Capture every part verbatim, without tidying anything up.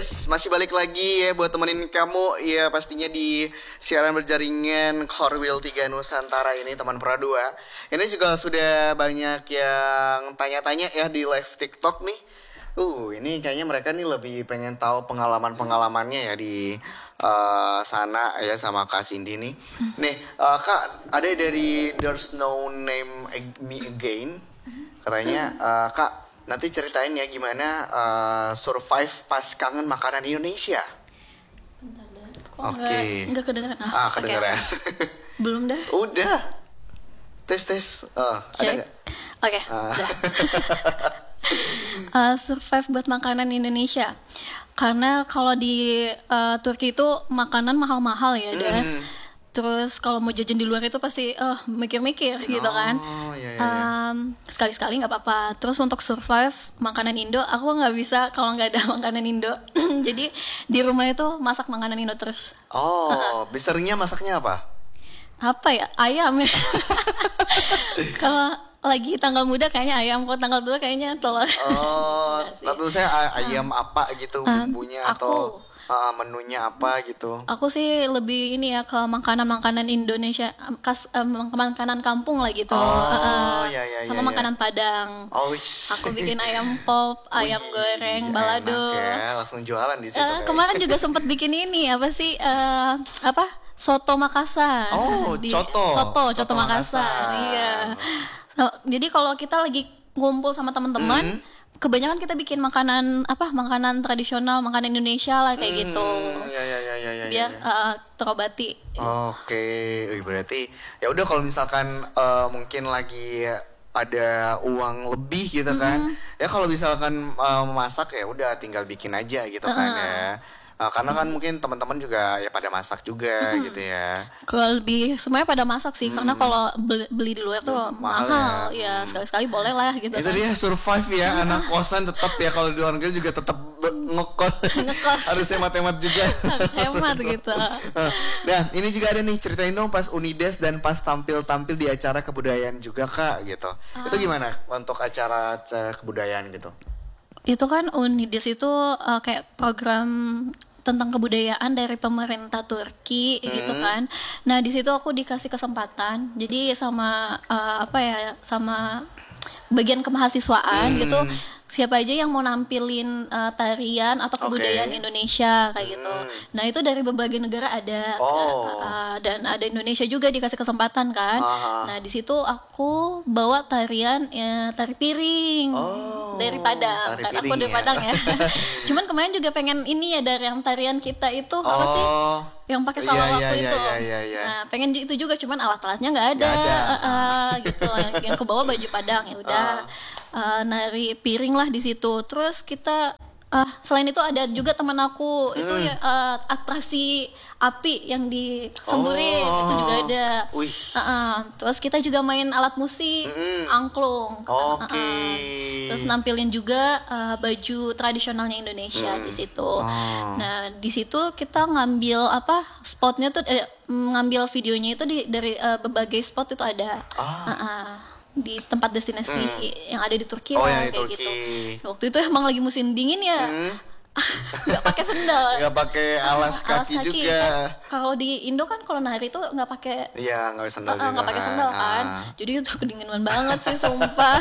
Yes, masih balik lagi ya buat temenin kamu ya pastinya di siaran berjaringan Korwil tiga Nusantara ini teman Pradua. Ini juga sudah banyak yang tanya-tanya ya di live TikTok nih. Uh, ini kayaknya mereka nih lebih pengen tahu pengalaman-pengalamannya ya di uh, sana ya sama Kak Cindy nih. Nih, uh, Kak, ada dari There's No Name Me Again. Katanya, uh, Kak, nanti ceritain ya gimana uh, survive pas kangen makanan Indonesia. Kok Oke. Okay. Enggak kedengeran. Ah, ah kedengeran. Okay. Belum dah. Udah. Tes tes. Oh, ada enggak? Oke. Okay, uh. uh, survive buat makanan Indonesia. Karena kalau di uh, Turki itu makanan mahal-mahal ya, mm. Dan terus kalau mau jajan di luar itu pasti uh, mikir-mikir gitu oh, kan. Iya, iya. Um, sekali-sekali nggak apa-apa. Terus untuk survive makanan Indo, aku nggak bisa kalau nggak ada makanan Indo. Jadi di rumah itu masak makanan Indo terus. Oh, uh-uh. Seringnya masaknya apa? Apa ya? Ayam ya. Kalau lagi tanggal muda kayaknya ayam, kalau tanggal tua kayaknya telur. Oh, tapi saya ayam uh. apa gitu bumbunya um, atau aku, Uh, menunya apa gitu? Aku sih lebih ini ya ke makanan-makanan Indonesia, kas, um, makanan kampung lah gitu. Oh, uh, ya, ya, sama ya, makanan ya. Padang. Oh, aku bikin ayam pop, ayam Wih, goreng, balado. Ya, langsung jualan di situ. Uh, kemarin juga sempat bikin ini apa sih? Uh, apa? Soto Makassar. Oh, di, coto. Coto, coto Makassar. Makassar. Iya. So, jadi kalau kita lagi ngumpul sama teman-teman, mm-hmm. kebanyakan kita bikin makanan apa makanan tradisional, makanan Indonesia lah kayak hmm, gitu. Ya ya ya ya ya. Biar ya. Uh, terobati. Oke, okay. Berarti ya udah kalau misalkan uh, mungkin lagi ada uang lebih gitu kan. Mm-hmm. Ya kalau misalkan uh, masak ya udah tinggal bikin aja gitu uh-huh. kan ya. Uh, karena kan mungkin teman-teman juga ya pada masak juga hmm. gitu ya. Kalau lebih semuanya pada masak sih, hmm. karena kalau beli, beli di luar tuh hmm, mahal, mahal ya. ya sekali-sekali boleh lah gitu. Itu kan. Dia survive ya anak kosan tetap ya kalau di luar negeri juga tetap ngekos. Ngekos. Harus hemat-hemat juga. Harus hemat gitu. Nah ini juga ada nih ceritain dong pas Unides dan pas tampil-tampil di acara kebudayaan juga Kak gitu. Ah. Itu gimana untuk acara, acara kebudayaan gitu? Itu kan Unides itu uh, kayak program tentang kebudayaan dari pemerintah Turki hmm. gitu kan. Nah di situ aku dikasih kesempatan. Jadi sama uh, apa ya sama bagian kemahasiswaan hmm. gitu. Siapa aja yang mau nampilin uh, tarian atau kebudayaan okay. Indonesia kayak hmm. gitu. Nah itu dari berbagai negara ada oh. uh, dan ada Indonesia juga dikasih kesempatan kan. Aha. Nah di situ aku bawa tarian ya, tari piring oh. dari Padang. Tari Kan piring, aku dari ya. Padang ya. Cuman kemarin juga pengen ini ya dari yang tarian kita itu oh. apa sih? Yang pakai salawakku yeah, yeah, itu. Yeah, yeah, yeah. Nah pengen itu juga cuman alat-alatnya nggak ada. Gak ada. Uh, uh, gitu. Yang ke bawah baju Padang ya udah. Uh. Uh, nari piring lah di situ. Terus kita uh, selain itu ada juga teman aku mm. itu ya uh, atraksi api yang disemburin oh. itu juga ada. Uh-uh. Terus kita juga main alat musik mm. angklung. Oke. Okay. Uh-uh. Terus nampilin juga uh, baju tradisionalnya Indonesia mm. di situ. Oh. Nah di situ kita ngambil apa spotnya tuh eh, ngambil videonya itu di, dari uh, berbagai spot itu ada. Ah. Uh-uh. Di tempat destinasi hmm. yang ada di Turki oh, lah kayak Turki. Gitu. Waktu itu emang lagi musim dingin ya, hmm. nggak pakai sendal, nggak pakai alas kaki, alas kaki juga. Kalau di Indo kan kalau nari itu nggak pakai, iya nggak pakai sendal uh, juga. Nggak pakai sendal kan, ah. Jadi itu kedinginan banget sih sumpah.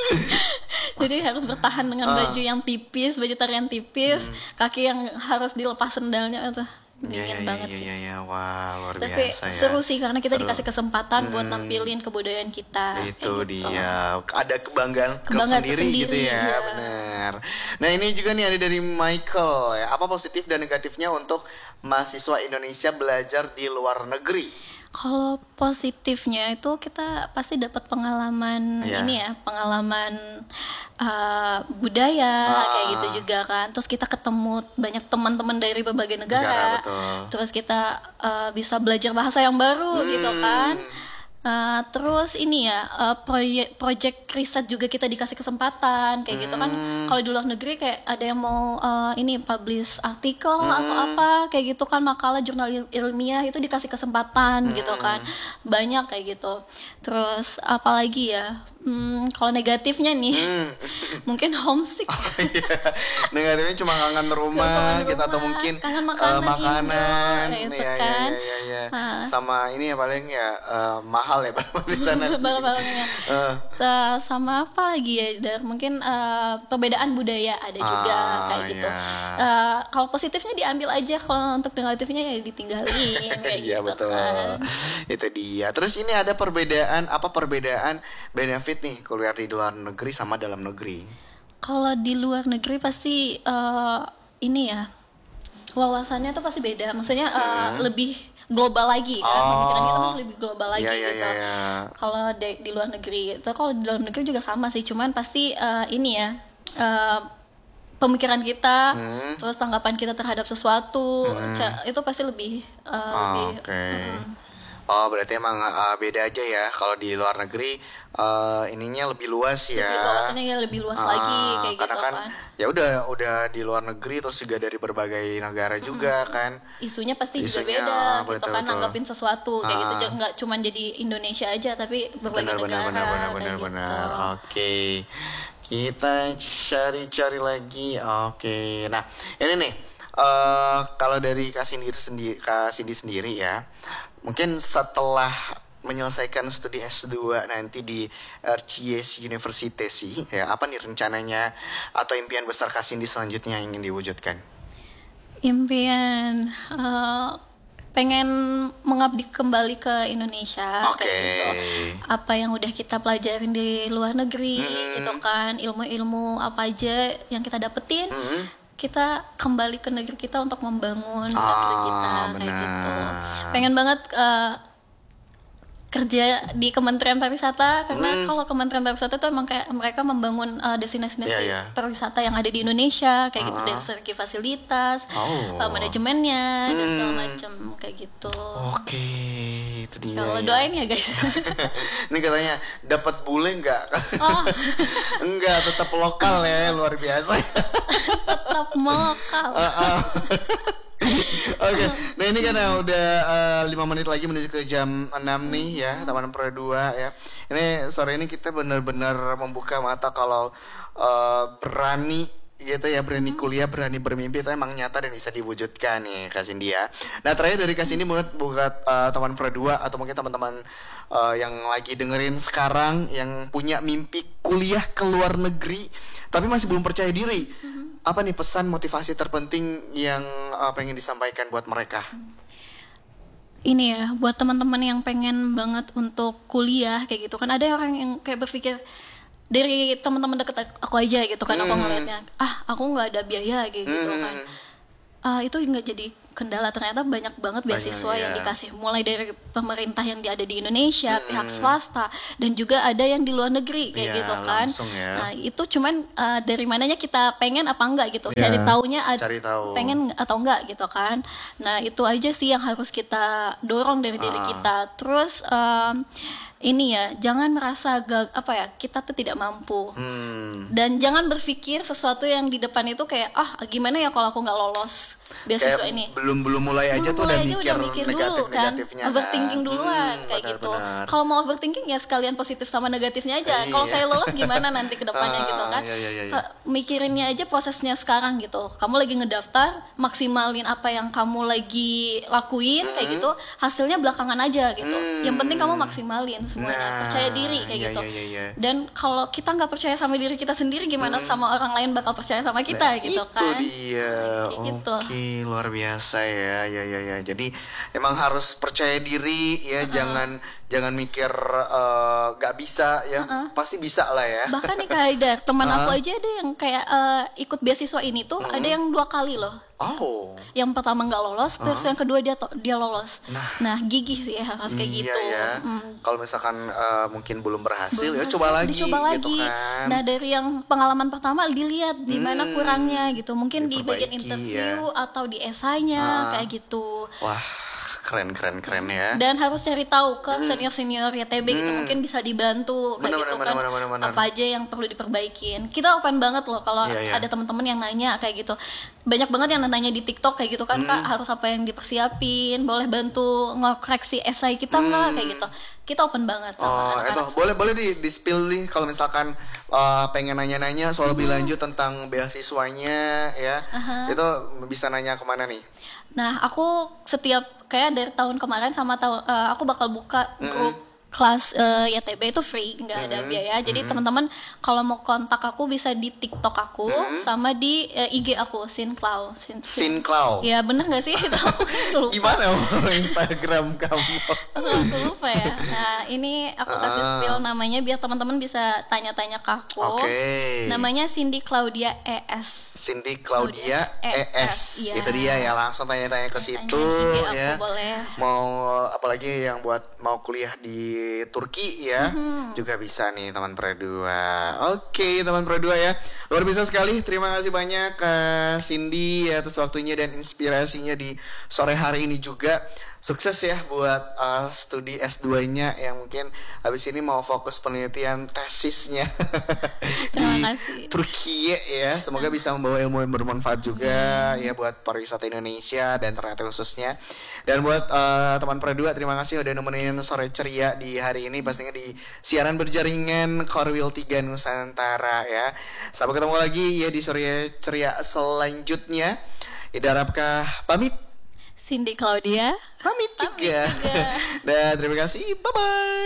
Jadi harus bertahan dengan ah. baju yang tipis, baju tarian tipis, hmm. kaki yang harus dilepas sendalnya itu. ya, Dingin ya, banget ya, sih. Ya, ya. Wah, luar Tapi biasa ya. seru sih karena kita seru. Dikasih kesempatan hmm. buat nampilin kebudayaan kita. Itu gitu. Dia. Ada kebanggaan, kebanggaan tersendiri, tersendiri gitu ya, ya. Benar. Nah, ini juga nih ada dari Michael ya. Apa positif dan negatifnya untuk mahasiswa Indonesia belajar di luar negeri? Kalau positifnya itu kita pasti dapat pengalaman yeah. ini ya, pengalaman uh, budaya ah. kayak gitu juga kan. Terus kita ketemu banyak teman-teman dari berbagai negara. negara betul. Terus kita uh, bisa belajar bahasa yang baru hmm. gitu kan. Uh, terus ini ya uh, proyek project riset juga kita dikasih kesempatan kayak gitu kan. Kalau di luar negeri kayak ada yang mau uh, ini publish artikel Hmm. atau apa kayak gitu kan, makalah jurnal il- ilmiah itu dikasih kesempatan gitu kan, banyak kayak gitu. Terus apalagi ya, hmm, kalau negatifnya nih Hmm. mungkin homesick. Iya. Negatifnya cuma kangen rumah Kangen gitu atau rumah, mungkin kangen eh, makanan makanan. Indo, gitu Iya, iya, kan. iya, iya, iya. Ah. Sama ini ya paling ya eh, mahal ya Pak di sana. Barang-barangnya. Eh. Uh, sama apa lagi ya, Dar? Mungkin uh, perbedaan budaya ada juga Ah, kayak gitu. iya. Uh, kalau positifnya diambil aja, kalau untuk negatifnya ya ditinggalin kayak Iya gitu betul. kan. Itu dia. Terus ini ada perbedaan apa perbedaan benefit nih kuliah di luar negeri sama dalam negeri? Kalau di luar negeri pasti uh, ini ya, wawasannya tuh pasti beda. Maksudnya uh, lebih global lagi kan. Oh. Pemikiran kita pasti lebih global lagi Iya, iya, gitu. iya, iya. Kalau di, di luar negeri, itu kalau di dalam negeri juga sama sih. Cuman pasti uh, ini ya. Uh, pemikiran kita, Hmm. terus tanggapan kita terhadap sesuatu, ca- itu pasti lebih uh, Oh, lebih oke. Oh, berarti emang uh, beda aja ya. Kalau di luar negeri uh, ininya lebih luas ya. lebih wawasannya ya lebih luas Ah, lagi kayak karena gitu kan, kan. ya udah udah di luar negeri terus juga dari berbagai negara juga kan. Isunya pasti juga Isunya, beda ah, gitu betul, kan, betul. nanggapin sesuatu kayak Ah. gitu, Ju- nggak cuma jadi Indonesia aja tapi berbagai Benar benar negara benar benar kayak benar gitu. benar. Oke. Kita cari-cari lagi. Oke. Nah, ini nih eh kalau dari Kak Cindy sendiri Kak Cindy sendiri ya. Mungkin setelah menyelesaikan studi S dua nanti di R C S University sih, ya apa nih rencananya atau impian besar Kak Cindy selanjutnya yang ingin diwujudkan? Impian eh, pengen mengabdi kembali ke Indonesia Oke. kayak gitu. Apa yang udah kita pelajarin di luar negeri Hmm. gitu kan, ilmu-ilmu apa aja yang kita dapetin, Hmm. kita kembali ke negeri kita untuk membangun negeri Ah, kita kayak benar. gitu. Pengen banget eh, kerja di Kementerian Pariwisata karena Hmm. kalau Kementerian Pariwisata itu emang kayak mereka membangun uh, destinasi-destinasi Iya, iya. pariwisata yang ada di Indonesia kayak gitu, Ah. dari segi fasilitas, Oh. uh, manajemennya dan segala Hmm. macam kayak gitu. Oke, itu dia. Kalau ya. doain ya guys. Ini katanya dapat bule nggak? Oh, Enggak, tetap lokal ya, luar biasa. tetap mokal. Uh-uh. Oke, nah ini kan ya udah uh, lima menit lagi menuju ke jam enam nih ya, Taman Pro dua ya. Ini sore ini kita benar-benar membuka mata kalau uh, berani gitu ya, berani kuliah, berani bermimpi itu emang nyata dan bisa diwujudkan nih Kak Cindy ya. Nah terakhir dari Kak Cindy buat buat uh, Taman Pro dua atau mungkin teman-teman uh, yang lagi dengerin sekarang yang punya mimpi kuliah ke luar negeri tapi masih belum percaya diri. Apa nih pesan motivasi terpenting yang uh, pengen disampaikan buat mereka? Ini ya buat teman-teman yang pengen banget untuk kuliah kayak gitu kan, ada orang yang kayak berpikir dari teman-teman deket aku aja gitu kan, aku Hmm. ngeliatnya ah aku nggak ada biaya kayak gitu Hmm. kan. Ah, itu nggak jadi kendala, ternyata banyak banget beasiswa Banyak, yang ya. dikasih mulai dari pemerintah yang ada di Indonesia, Hmm. pihak swasta dan juga ada yang di luar negeri kayak Iya, gitu kan. langsung ya. Nah itu cuman ah, dari mananya kita pengen apa enggak gitu, Iya, cari taunya ad- cari tahu. pengen atau enggak gitu kan. Nah itu aja sih yang harus kita dorong dari diri Ah. kita. Terus em, ini ya jangan merasa gag- apa ya kita tuh tidak mampu. Hmm. Dan jangan berpikir sesuatu yang di depan itu kayak ah gimana ya kalau aku nggak lolos beasiswa Kayak ini. belum belum mulai aja Belum tuh udah mulai aja mikir, udah mikir dulu negatif kan, negatifnya overthinking duluan Hmm, kayak benar, gitu. benar. Kalau mau overthinking ya sekalian positif sama negatifnya aja. Iya. Kalau saya lolos gimana nanti ke depannya Ah, gitu kan. iya, iya, iya. Ka- Mikirinnya aja prosesnya sekarang gitu. Kamu lagi ngedaftar, maksimalin apa yang kamu lagi lakuin kayak gitu. Hasilnya belakangan aja gitu. Hmm. Yang penting kamu maksimalin semuanya. Nah, Percaya diri kayak iya, gitu. iya, iya, iya. Dan kalau kita nggak percaya sama diri kita sendiri, gimana sama orang lain bakal percaya sama kita Nah, gitu itu kan. dia. Kayak gitu. Oke, luar biasa ya. Ya ya ya. Jadi emang harus percaya diri ya, jangan jangan mikir eh, nggak bisa ya. Pasti bisa lah ya. Bahkan nih Kak Haidar, teman aku aja ada yang kayak eh, ikut beasiswa ini tuh ada yang dua kali loh. Oh. Yang pertama nggak lolos, terus yang kedua dia to- dia lolos. Nah. Nah, gigih sih ya harus kayak Iya gitu. ya. Mm. Kalau misalkan eh, mungkin belum berhasil Belum ya coba hasil, lagi dicoba gitu lagi. kan. Nah, dari yang pengalaman pertama dilihat di mana Hmm, kurangnya gitu. Mungkin di bagian diperbaiki interview ya. atau di esainya Ah. kayak gitu. Wah, Keren keren keren ya. Dan harus cari tahu ke senior-senior Y T B gitu, mungkin bisa dibantu kayak Bener, gitu bener, kan. bener, bener, bener. Apa aja yang perlu diperbaikin. Kita open banget loh kalau Iya, iya. ada teman-teman yang nanya kayak gitu. Banyak banget yang nanya di TikTok kayak gitu kan, Kak, harus apa yang dipersiapin, boleh bantu ngoreksi esai kita nggak kayak gitu. Kita open banget sama Oh, itu anak-anak. boleh boleh di, di spill nih kalau misalkan uh, pengen nanya-nanya soal lebih lanjut tentang beasiswanya ya. Itu bisa nanya kemana nih? Nah, aku setiap kayak dari tahun kemarin sama tahun eh, aku bakal buka grup kelas eh, Y T B itu free, nggak ada biaya. Jadi teman-teman kalau mau kontak aku bisa di TikTok aku sama di eh, I G aku Sinclaw. Sin, Sin- Sinclaw. Ya bener nggak sih? Itu aku lupa. Gimana Instagram kamu? Aku, aku lupa ya. Nah, ini aku kasih spill namanya biar teman-teman bisa tanya-tanya ke aku. Oke. Namanya Cindy Claudia E S. Cindy Claudia Claudia E E S. S, iya. Itu dia ya, langsung tanya-tanya ke Tanya-tanya situ I G aku, ya. boleh. Mau apalagi yang buat mau kuliah di Turki ya, juga bisa nih teman Perdua. Oke, teman Perdua ya. Luar biasa sekali. Terima kasih banyak ke Cindy atas waktunya dan inspirasinya di sore hari ini juga. Sukses ya buat uh, studi S dua-nya yang mungkin habis ini mau fokus penelitian tesisnya Terima di kasih. Turki ya. Semoga bisa membawa ilmu yang bermanfaat juga ya buat pariwisata Indonesia dan ternyata khususnya. Dan buat uh, teman Perdua, terima kasih udah nemenin sore ceria di hari ini pastinya di siaran berjaringan Korwil tiga Nusantara ya. Sampai ketemu lagi ya di sore ceria selanjutnya. Ida Rapkah pamit. Cindy Claudia Pamit juga. juga. Dan terima kasih. Bye bye.